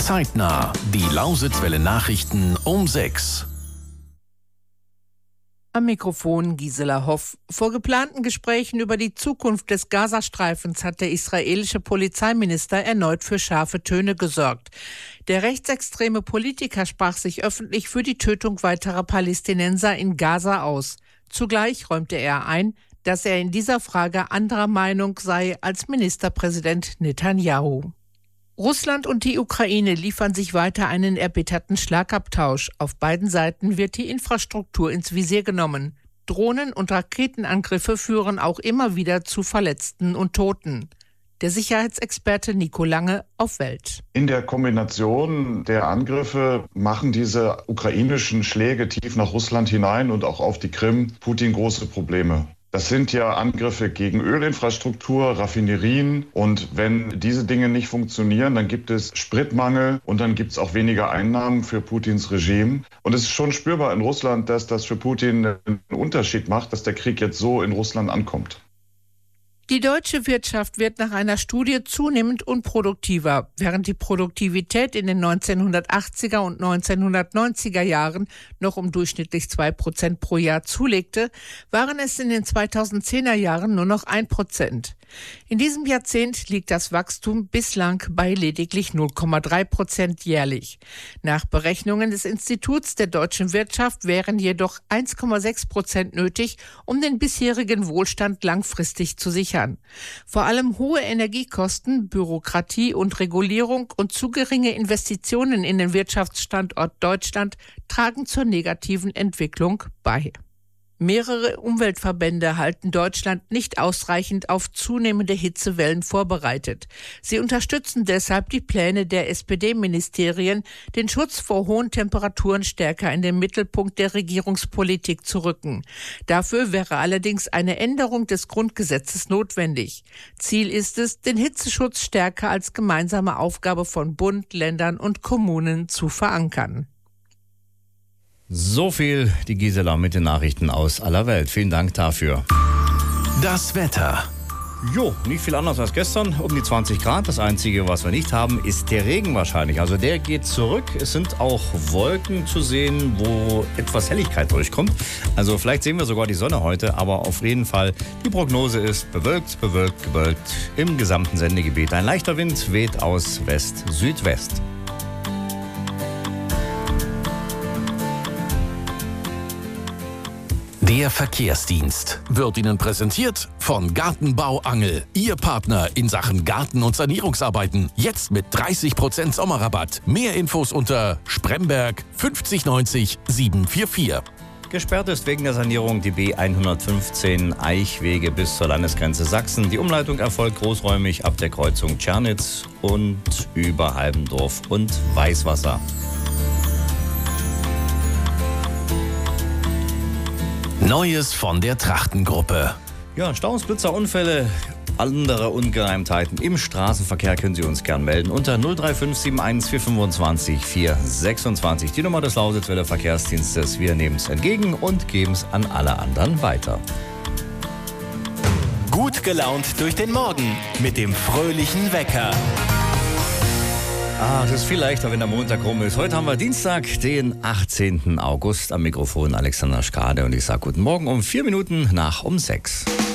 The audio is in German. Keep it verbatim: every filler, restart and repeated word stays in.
Zeitnah. Die Lausitzwelle Nachrichten um sechs. Am Mikrofon Gisela Hoff. Vor geplanten Gesprächen über die Zukunft des Gazastreifens hat der israelische Polizeiminister erneut für scharfe Töne gesorgt. Der rechtsextreme Politiker sprach sich öffentlich für die Tötung weiterer Palästinenser in Gaza aus. Zugleich räumte er ein, dass er in dieser Frage anderer Meinung sei als Ministerpräsident Netanyahu. Russland und die Ukraine liefern sich weiter einen erbitterten Schlagabtausch. Auf beiden Seiten wird die Infrastruktur ins Visier genommen. Drohnen- und Raketenangriffe führen auch immer wieder zu Verletzten und Toten. Der Sicherheitsexperte Nico Lange auf Welt. In der Kombination der Angriffe machen diese ukrainischen Schläge tief nach Russland hinein und auch auf die Krim Putin große Probleme. Das sind ja Angriffe gegen Ölinfrastruktur, Raffinerien. Und wenn diese Dinge nicht funktionieren, dann gibt es Spritmangel und dann gibt es auch weniger Einnahmen für Putins Regime. Und es ist schon spürbar in Russland, dass das für Putin einen Unterschied macht, dass der Krieg jetzt so in Russland ankommt. Die deutsche Wirtschaft wird nach einer Studie zunehmend unproduktiver. Während die Produktivität in den neunzehnhundertachtziger und neunzehnhundertneunziger Jahren noch um durchschnittlich zwei Prozent pro Jahr zulegte, waren es in den zweitausendzehner Jahren nur noch ein Prozent. In diesem Jahrzehnt liegt das Wachstum bislang bei lediglich null Komma drei Prozent jährlich. Nach Berechnungen des Instituts der deutschen Wirtschaft wären jedoch eins Komma sechs Prozent nötig, um den bisherigen Wohlstand langfristig zu sichern. Vor allem hohe Energiekosten, Bürokratie und Regulierung und zu geringe Investitionen in den Wirtschaftsstandort Deutschland tragen zur negativen Entwicklung bei. Mehrere Umweltverbände halten Deutschland nicht ausreichend auf zunehmende Hitzewellen vorbereitet. Sie unterstützen deshalb die Pläne der S P D-Ministerien, den Schutz vor hohen Temperaturen stärker in den Mittelpunkt der Regierungspolitik zu rücken. Dafür wäre allerdings eine Änderung des Grundgesetzes notwendig. Ziel ist es, den Hitzeschutz stärker als gemeinsame Aufgabe von Bund, Ländern und Kommunen zu verankern. So viel die Gisela mit den Nachrichten aus aller Welt. Vielen Dank dafür. Das Wetter. Jo, nicht viel anders als gestern, um die zwanzig Grad. Das Einzige, was wir nicht haben, ist der Regen wahrscheinlich. Also der geht zurück. Es sind auch Wolken zu sehen, wo etwas Helligkeit durchkommt. Also vielleicht sehen wir sogar die Sonne heute, aber auf jeden Fall, die Prognose ist bewölkt, bewölkt, bewölkt im gesamten Sendegebiet. Ein leichter Wind weht aus West-Südwest. Der Verkehrsdienst wird Ihnen präsentiert von Gartenbau Angel. Ihr Partner in Sachen Garten- und Sanierungsarbeiten. Jetzt mit dreißig Prozent Sommerrabatt. Mehr Infos unter Spremberg fünfzig neunzig siebenhundertvierundvierzig. Gesperrt ist wegen der Sanierung die B hundertfünfzehn Eichwege bis zur Landesgrenze Sachsen. Die Umleitung erfolgt großräumig ab der Kreuzung Tschernitz und über Halbendorf und Weißwasser. Neues von der Trachtengruppe. Ja, Staus, Blitzer, Unfälle, andere Ungereimtheiten im Straßenverkehr können Sie uns gern melden unter null drei fünf sieben eins vier zwei vier vier sechs. Die Nummer des Lausitzwelle Verkehrsdienstes. Wir nehmen es entgegen und geben es an alle anderen weiter. Gut gelaunt durch den Morgen mit dem fröhlichen Wecker. Ah, das ist viel leichter, wenn der Montag rum ist. Heute haben wir Dienstag, den achtzehnten August. Am Mikrofon Alexander Schkade und ich sage guten Morgen um vier Minuten nach um sechs.